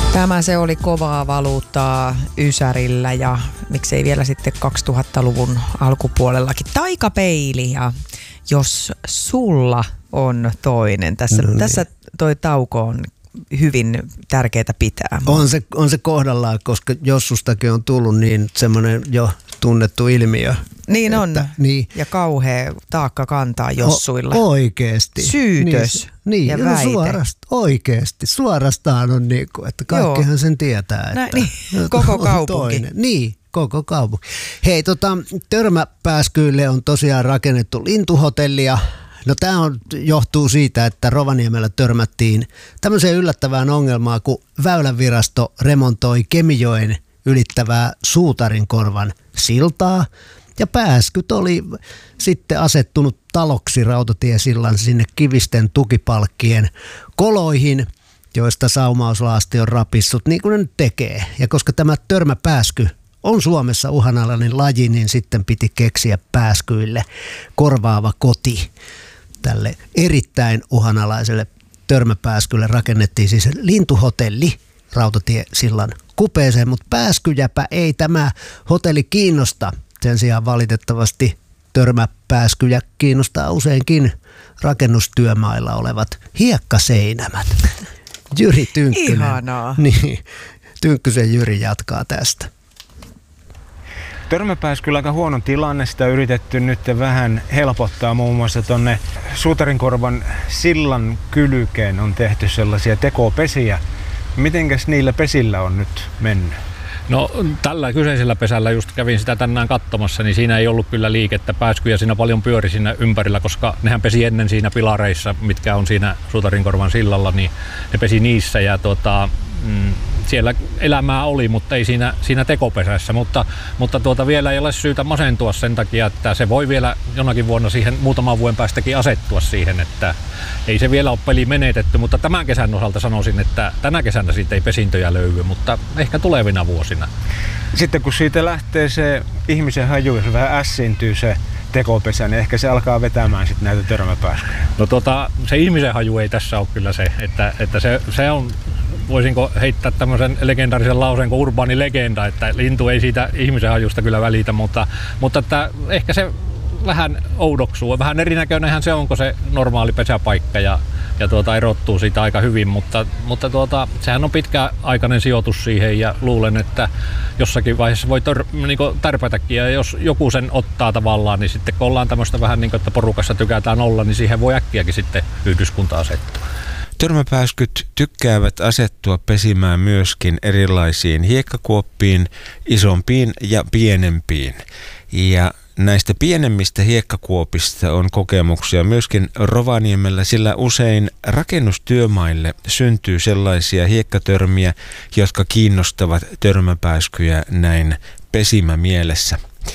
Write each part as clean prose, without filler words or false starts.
Tämä se oli kovaa valuuttaa Ysärillä ja miksei vielä sitten 2000-luvun alkupuolellakin. Taikapeili ja jos sulla on toinen. Tässä toi tauko on hyvin tärkeää pitää. On se kohdallaan, koska Jossustakin on tullut niin semmoinen jo tunnettu ilmiö. Niin on. Niin. Ja kauhea taakka kantaa Jossuilla. Oikeesti. Syytös ja väite. Oikeesti. Suorastaan on niin kuin, että kaikkihan sen tietää. Että koko kaupunki. Toinen. Niin, koko kaupunki. Hei, Törmäpääskyille on tosiaan rakennettu lintuhotellia. No tämä johtuu siitä, että Rovaniemellä törmättiin tämmöiseen yllättävään ongelmaan, kun Väylävirasto remontoi Kemijoen ylittävää Suutarinkorvan siltaa. Ja pääskyt oli sitten asettunut taloksi rautatiesillan sinne kivisten tukipalkkien koloihin, joista saumauslaasti on rapissut, niin kuin ne nyt tekee. Ja koska tämä törmäpääsky on Suomessa uhanalainen laji, niin sitten piti keksiä pääskyille korvaava koti. Tälle erittäin uhanalaiselle törmäpääskylle rakennettiin siis lintuhotelli rautatiesillan kupeeseen, mutta pääskyjäpä ei tämä hotelli kiinnosta. Sen sijaan valitettavasti törmäpääskyjä kiinnostaa useinkin rakennustyömailla olevat hiekkaseinämät. Jyri Tynkkynen. Ihanaa. Niin, Tynkkysen Jyri jatkaa tästä. Törmäpääskyllä aika huono tilanne, sitä on yritetty nyt vähän helpottaa, muun muassa tuonne Suutarinkorvan sillan kylkeen on tehty sellaisia tekopesiä. Mitenkäs niillä pesillä on nyt mennyt? No tällä kyseisellä pesällä just kävin sitä tänään katsomassa, niin siinä ei ollut kyllä liikettä. Pääskyjä siinä paljon pyöri siinä ympärillä, koska nehän pesi ennen siinä pilareissa, mitkä on siinä Suutarinkorvan sillalla, niin ne pesi niissä ja siellä elämää oli, mutta ei siinä tekopesässä, mutta vielä ei ole syytä masentua sen takia, että se voi vielä jonakin vuonna siihen muutaman vuoden päästäkin asettua siihen, että ei se vielä ole peli menetetty, mutta tämän kesän osalta sanoisin, että tänä kesänä siitä ei pesintöjä löydy, mutta ehkä tulevina vuosina. Sitten kun siitä lähtee se ihmisen haju, jos vähän ässiintyy se tekopesä, niin ehkä se alkaa vetämään sitten näitä törmäpääskyjä. No se ihmisen haju ei tässä ole kyllä se, että se on, voisinko heittää tämmöisen legendaarisen lauseen kuin urbaani legenda, että lintu ei siitä ihmisen hajusta kyllä välitä, mutta että ehkä se vähän oudoksuu. Vähän erinäköinenhän se on, kun se normaali pesäpaikka ja erottuu siitä aika hyvin, mutta sehän on pitkäaikainen sijoitus siihen ja luulen, että jossakin vaiheessa voi tärpätäkin ja jos joku sen ottaa tavallaan, niin sitten kun ollaan tämmöistä vähän niin kuin, että porukassa tykätään olla, niin siihen voi äkkiäkin sitten yhdyskunta asettua. Törmäpääskyt tykkäävät asettua pesimään myöskin erilaisiin hiekkakuoppiin, isompiin ja pienempiin. Ja näistä pienemmistä hiekkakuopista on kokemuksia myöskin Rovaniemellä, sillä usein rakennustyömaille syntyy sellaisia hiekkatörmiä, jotka kiinnostavat törmäpääskyjä näin pesimämielessä.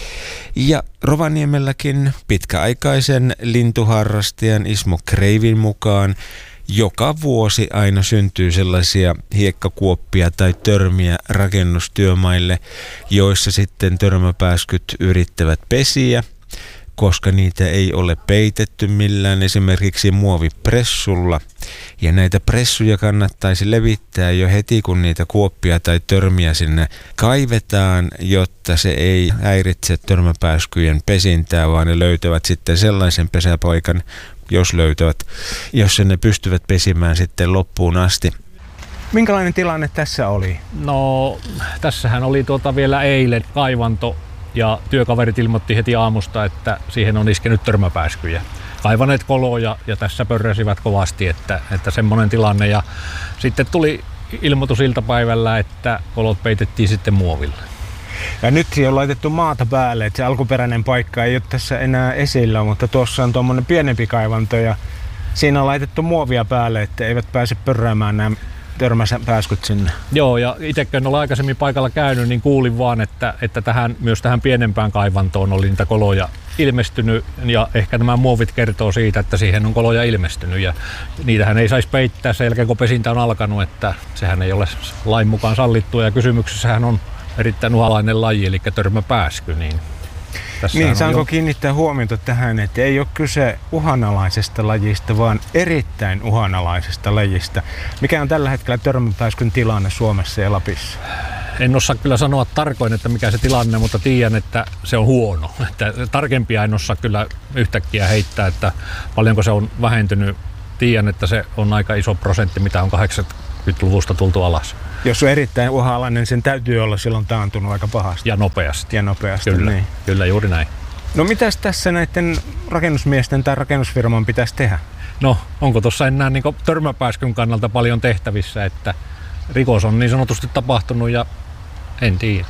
Ja Rovaniemelläkin pitkäaikaisen lintuharrastajan Ismo Kreivin mukaan joka vuosi aina syntyy sellaisia hiekkakuoppia tai törmiä rakennustyömaille, joissa sitten törmäpääskyt yrittävät pesiä, koska niitä ei ole peitetty millään esimerkiksi muovipressulla. Ja näitä pressuja kannattaisi levittää jo heti, kun niitä kuoppia tai törmiä sinne kaivetaan, jotta se ei häiritse törmäpääskyjen pesintää, vaan ne löytävät sitten sellaisen pesäpaikan, jos löytävät, jossa ne pystyvät pesimään sitten loppuun asti. Minkälainen tilanne tässä oli? No, tässähän oli vielä eilen kaivanto ja työkaverit ilmoitti heti aamusta, että siihen on iskenyt törmäpääskyjä. Kaivaneet koloja ja tässä pörräsivät kovasti, että semmoinen tilanne. Ja sitten tuli ilmoitus iltapäivällä, että kolot peitettiin sitten muovilla. Ja nyt siihen on laitettu maata päälle, että se alkuperäinen paikka ei ole tässä enää esillä, mutta tuossa on tuommoinen pienempi kaivanto ja siinä on laitettu muovia päälle, että eivät pääse pörräämään nämä törmäpääskyt sinne. Joo, ja itse kun olen aikaisemmin paikalla käynyt, niin kuulin vaan, että myös tähän pienempään kaivantoon oli niitä koloja ilmestynyt ja ehkä nämä muovit kertoo siitä, että siihen on koloja ilmestynyt ja niitähän ei saisi peittää sen jälkeen, kun pesintä on alkanut, että sehän ei ole lain mukaan sallittua ja kysymyksessähän on erittäin uhalainen laji, eli törmäpääsky, niin Niin, saanko kiinnittää huomiota tähän, että ei ole kyse uhanalaisesta lajista, vaan erittäin uhanalaisesta lajista. Mikä on tällä hetkellä törmäpääskyn tilanne Suomessa ja Lapissa? En osaa kyllä sanoa tarkoin, että mikä se tilanne, mutta tiedän, että se on huono. Että tarkempia en osaa kyllä yhtäkkiä heittää, että paljonko se on vähentynyt. Tiedän, että se on aika iso prosentti, mitä on 80-luvusta tultu alas. Jos on erittäin uhanalainen, sen täytyy olla silloin taantunut aika pahasti. Ja nopeasti. Kyllä, niin. Kyllä, juuri näin. No mitäs tässä näiden rakennusmiesten tai rakennusfirman pitäisi tehdä? No, onko tuossa enää niin törmäpääskyn kannalta paljon tehtävissä, että rikos on niin sanotusti tapahtunut ja en tiedä.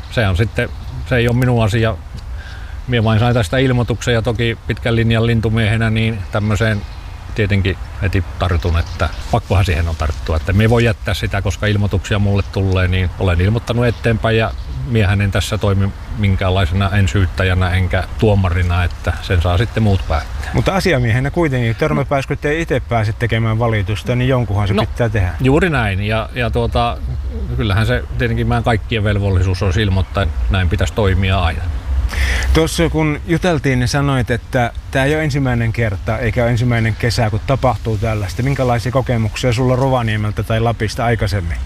Se ei ole minun asia. Minä vain sain tästä ilmoituksen ja toki pitkän linjan lintumiehenä niin tämmöiseen tietenkin heti tartun, että pakkohan siihen on tarttua. Että minä voi jättää sitä, koska ilmoituksia mulle tulee, niin olen ilmoittanut eteenpäin ja miehän en tässä toimi minkäänlaisena en syyttäjänä enkä tuomarina, että sen saa sitten muut päättää. Mutta asiamiehenä kuitenkin, törmäpääskyt ei itse pääse tekemään valitusta, niin jonkunhan se pitää tehdä. Juuri näin ja kyllähän se tietenkin meidän kaikkien velvollisuus on ilmoittaa, näin pitäisi toimia aina. Tuossa kun juteltiin, niin sanoit, että tämä ei ole ensimmäinen kerta eikä ole ensimmäinen kesä, kun tapahtuu tällaista. Minkälaisia kokemuksia sulla Rovaniemeltä tai Lapista aikaisemmin?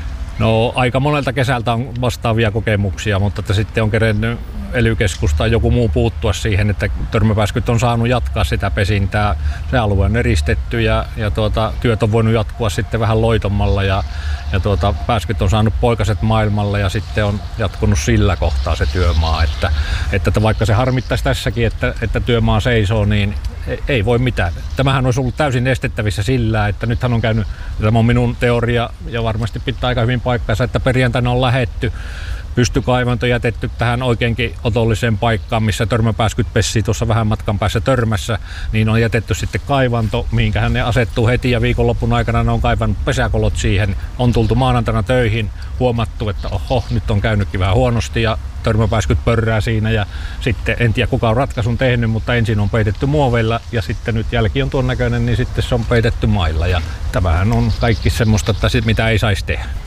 No aika monelta kesältä on vastaavia kokemuksia, mutta että sitten on kerennyt ELY-keskus tai joku muu puuttua siihen, että törmäpääskyt on saanut jatkaa sitä pesintää. Se alue on eristetty ja työt on voinut jatkua sitten vähän loitommalla ja pääskyt on saanut poikaset maailmalle ja sitten on jatkunut sillä kohtaa se työmaa. Että vaikka se harmittaisi tässäkin, että työmaa seisoo, niin ei voi mitään. Tämähän olisi ollut täysin estettävissä sillä, että nythän on käynyt, tämä on minun teoria ja varmasti pitää aika hyvin paikkansa, että perjantaina on lähetty, pystykaivanto jätetty tähän oikeinkin otolliseen paikkaan, missä törmäpääskyt pessii tuossa vähän matkan päässä Törmässä, niin on jätetty sitten kaivanto, mihinkähän ne asettuu heti ja viikonloppun aikana ne on kaivannut pesäkolot siihen. On tultu maanantaina töihin, huomattu, että oho, nyt on käynytkin vähän huonosti ja törmäpääskyt pörrää siinä ja sitten en tiedä kuka on ratkaisun tehnyt, mutta ensin on peitetty muoveilla ja sitten nyt jälki on tuon näköinen, niin sitten se on peitetty mailla ja tämähän on kaikki semmoista, että mitä ei saisi tehdä.